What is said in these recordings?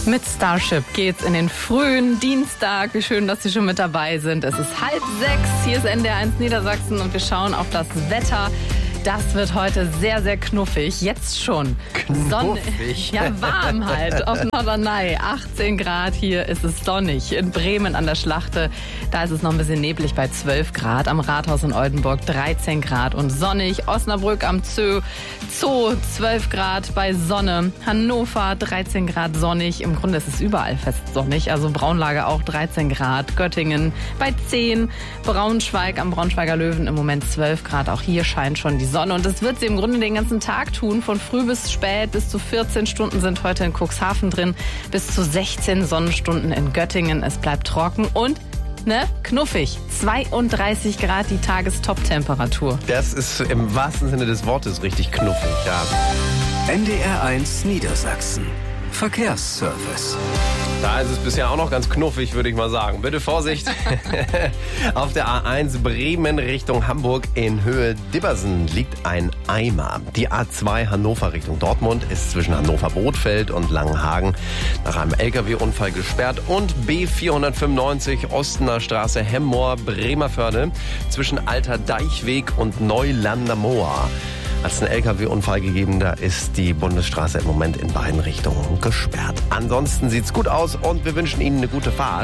Mit Starship geht's in den frühen Dienstag. Wie schön, dass Sie schon mit dabei sind. Es ist 5:30. Hier ist NDR1 Niedersachsen und wir schauen auf das Wetter. Das wird heute sehr, sehr knuffig. Jetzt schon. Knuffig? Ja, warm halt. Auf Norderney 18 Grad. Hier ist es sonnig. In Bremen an der Schlachte, da ist es noch ein bisschen neblig bei 12 Grad. Am Rathaus in Oldenburg 13 Grad und sonnig. Osnabrück am Zoo 12 Grad bei Sonne. Hannover 13 Grad sonnig. Im Grunde ist es überall fest sonnig. Also Braunlage auch 13 Grad. Göttingen bei 10. Braunschweig am Braunschweiger Löwen im Moment 12 Grad. Auch hier scheint schon die Sonne. Und das wird sie im Grunde den ganzen Tag tun. Von früh bis spät. Bis zu 14 Stunden sind heute in Cuxhaven drin. Bis zu 16 Sonnenstunden in Göttingen. Es bleibt trocken und knuffig. 32 Grad die Tagestop-Temperatur. Das ist im wahrsten Sinne des Wortes richtig knuffig, ja. NDR1 Niedersachsen. Verkehrsservice. Da ist es bisher auch noch ganz knuffig, würde ich mal sagen. Bitte Vorsicht. Auf der A1 Bremen Richtung Hamburg in Höhe Dibbersen liegt ein Eimer. Die A2 Hannover Richtung Dortmund ist zwischen Hannover-Bothfeld und Langenhagen nach einem LKW-Unfall gesperrt. Und B495 Ostener Straße Hemmoor-Bremerförde zwischen Alter Deichweg und Neulander Moor. Hat es einen LKW-Unfall gegeben, da ist die Bundesstraße im Moment in beiden Richtungen gesperrt. Ansonsten sieht's gut aus und wir wünschen Ihnen eine gute Fahrt.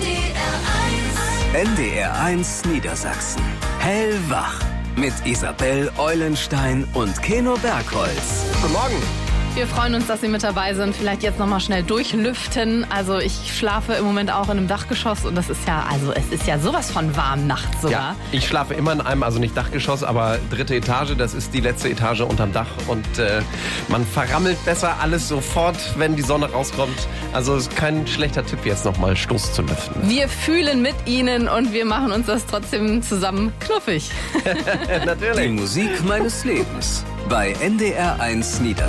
NDR1 Niedersachsen. Hellwach. Mit Isabel Eulenstein und Keno Bergholz. Guten Morgen. Wir freuen uns, dass Sie mit dabei sind. Vielleicht jetzt nochmal schnell durchlüften. Also ich schlafe im Moment auch in einem Dachgeschoss und das ist ja, es ist ja sowas von warm nachts sogar. Ja, ich schlafe immer in einem, also nicht Dachgeschoss, aber 3. Etage. Das ist die letzte Etage unterm Dach und man verrammelt besser alles sofort, wenn die Sonne rauskommt. Also es ist kein schlechter Tipp, jetzt nochmal Stoß zu lüften. Wir fühlen mit Ihnen und wir machen uns das trotzdem zusammen knuffig. Die Natürlich. Musik meines Lebens bei NDR1 Niedersachsen.